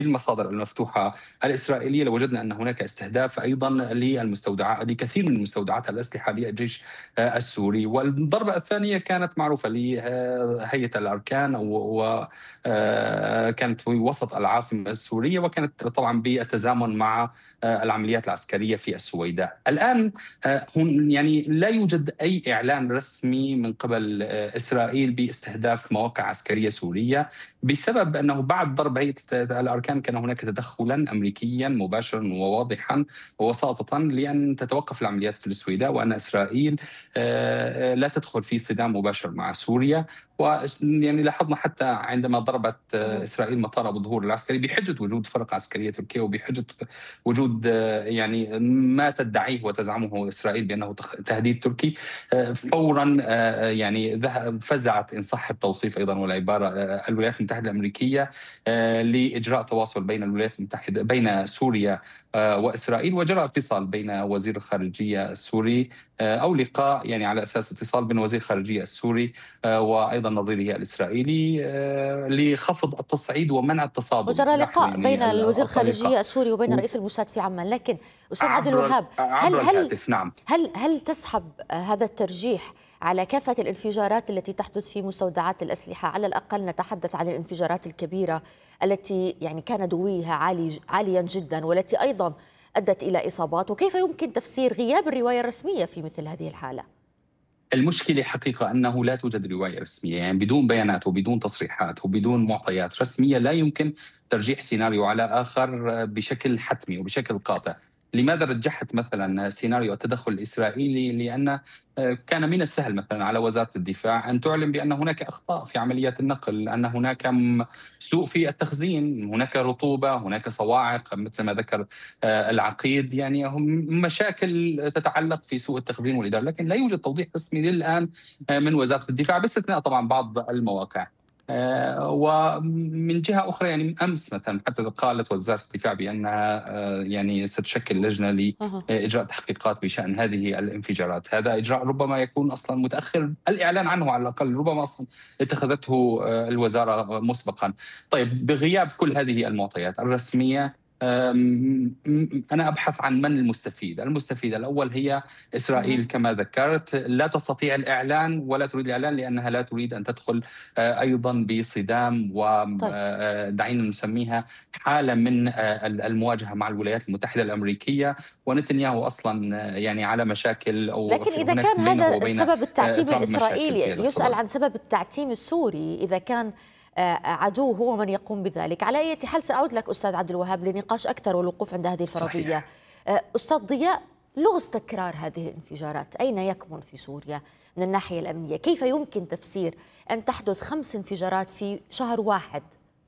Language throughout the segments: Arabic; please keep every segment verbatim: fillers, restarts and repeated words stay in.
المصادر المفتوحة الإسرائيلية لوجدنا أن هناك استهداف أيضا للمستودعات لكثير من مستودعات الأسلحة للجيش آه، السوري. والضربة الثانية كانت معروفة لهيئة الأركان، وكانت في وسط العاصمة السورية، وكانت طبعا بالتزامن مع آه، العمليات العسكرية في السويداء. الآن آه، هن يعني لا يوجد أي إعلان رسمي من قبل آه، إسرائيل باستهداف مواقع عسكرية سورية، بسبب أنه بعد ضرب هيئة الأركان كان هناك تدخلا أمريكيا مباشرا وواضحا ووساطة لأن تتوقف العمليات في السويداء، وأن إسرائيل آه، لا تدخل في صدام مباشر مع سوريا. ويعني لاحظنا حتى عندما ضربت آه، إسرائيل مطار أبو ظهور العسكري بحجة وجود فرق عسكرية تركية، وبحجة وجود آه، يعني ما تدعيه وتزعمه إسرائيل بأنه تهديد تركي، آه، فورا آه، يعني ذهب فزعت إن صح التوصيف أيضا والعبارة آه، الولايات المتحدة الأمريكية آه، لإجراء تواصل بين الولايات المتحدة بين سوريا آه، وإسرائيل، وجرى اتصال بين وزير الخارجية السوري آه، أو لقاء يعني على أساس اتصال بين وزير الخارجية السوري آه، وأيضا نظيره الإسرائيلي آه، لخفض التصعيد ومنع التصادم. وجرى نحن لقاء بين يعني الوزير الطريقة الخارجية السوري وبين رئيس الموساد في عمان، لكن أستاذ عبد عبر الوهاب، هل عبر هل الهاتف. نعم. هل هل تسحب هذا الترجيح على كافة الانفجارات التي تحدث في مستودعات الأسلحة؟ على الأقل نتحدث عن الانفجارات الكبيرة التي يعني كان دويها عالي عاليا جدا، والتي أيضا أدت إلى إصابات، وكيف يمكن تفسير غياب الرواية الرسمية في مثل هذه الحالة؟ المشكلة حقيقة أنه لا توجد رواية رسمية، يعني بدون بيانات وبدون تصريحات وبدون معطيات رسمية لا يمكن ترجيح سيناريو على آخر بشكل حتمي وبشكل قاطع. لماذا رجحت مثلا سيناريو التدخل الإسرائيلي؟ لأن كان من السهل مثلا على وزارة الدفاع أن تعلن بأن هناك أخطاء في عمليات النقل، أن هناك سوء في التخزين، هناك رطوبة، هناك صواعق مثل ما ذكر العقيد، يعني هم مشاكل تتعلق في سوء التخزين والإدارة، لكن لا يوجد توضيح رسمي للآن من وزارة الدفاع باستثناء طبعا بعض المواقع. آه، ومن جهة أخرى يعني أمس مثلا حتى قالت وزارة الدفاع بأنها آه، يعني ستشكل لجنة لإجراء تحقيقات بشأن هذه الانفجارات. هذا إجراء ربما يكون أصلا متأخر، الإعلان عنه على الأقل ربما أصلا اتخذته آه، الوزارة مسبقا. طيب، بغياب كل هذه المعطيات الرسمية أنا أبحث عن من المستفيد. المستفيد الأول هي إسرائيل كما ذكرت، لا تستطيع الإعلان ولا تريد الإعلان لأنها لا تريد أن تدخل أيضا بصدام ودعينا نسميها حالة من المواجهة مع الولايات المتحدة الأمريكية، ونتنياهو أصلا يعني على مشاكل أو لكن إذا هناك كان بينه هذا وبين السبب التعتيم ترامب مشاكل الإسرائيلي، طويلة يسأل الصدى. عن سبب التعتيم السوري إذا كان عدو هو من يقوم بذلك. على أي حال سأعود لك أستاذ عبد الوهاب لنقاش أكثر والوقوف عند هذه الفرضية. صحيح. أستاذ ضياء، لغز تكرار هذه الانفجارات أين يكمن في سوريا من الناحية الأمنية؟ كيف يمكن تفسير أن تحدث خمس انفجارات في شهر واحد؟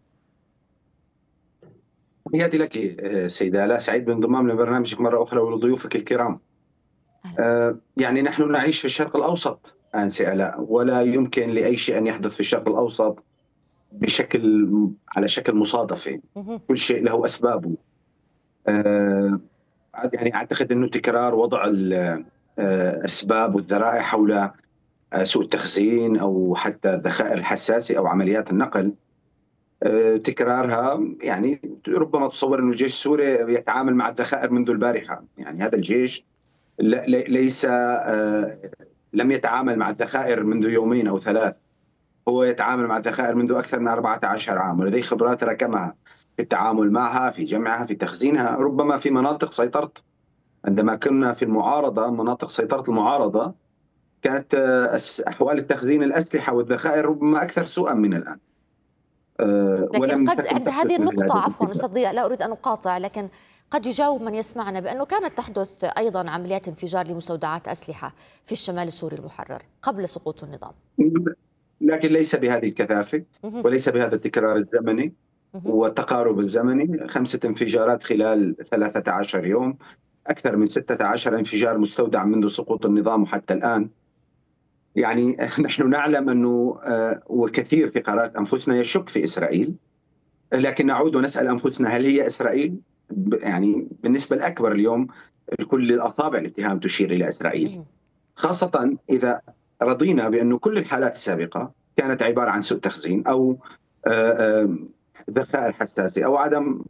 تحياتي لك سيدة آلاء، سعيد بانضمام لبرنامجك مرة أخرى ولضيوفك الكرام. أه يعني نحن نعيش في الشرق الأوسط أنسي آلاء، ولا يمكن لأي شيء أن يحدث في الشرق الأوسط بشكل على شكل مصادفة. كل شيء له أسبابه. أه يعني أعتقد أنه تكرار وضع الأسباب والذرائع حول سوء التخزين أو حتى الذخائر الحساسة أو عمليات النقل، تكرارها يعني ربما تصور أن الجيش السوري يتعامل مع الذخائر منذ البارحة. يعني هذا الجيش ليس لم يتعامل مع الذخائر منذ يومين أو ثلاث، هو يتعامل مع الذخائر منذ أكثر من أربعة عشر عام، ولديه خبرات ركمها في التعامل معها، في جمعها، في تخزينها، ربما في مناطق سيطرت. عندما كنا في المعارضة، مناطق سيطرة المعارضة كانت أحوال التخزين الأسلحة والذخائر ربما أكثر سوءا من الآن. لكن قد عند هذه النقطة، عفوا أستاذ ضياء لا أريد أن أقاطع، لكن قد يجاوب من يسمعنا بأنه كانت تحدث أيضا عمليات انفجار لمستودعات أسلحة في الشمال السوري المحرر قبل سقوط النظام، لكن ليس بهذه الكثافة وليس بهذا التكرار الزمني والتقارب الزمني. خمسة انفجارات خلال ثلاثة عشر يوم، أكثر من ستة عشر انفجار مستودع منذ سقوط النظام وحتى الآن. يعني نحن نعلم أنه وكثير في قرارات أنفسنا يشك في إسرائيل، لكن نعود ونسأل أنفسنا هل هي إسرائيل؟ يعني بالنسبة الأكبر اليوم كل الأصابع الاتهام تشير إلى إسرائيل، خاصة إذا رضينا بأنه كل الحالات السابقة كانت عبارة عن سوء تخزين أو ذخائر حساسة أو عدم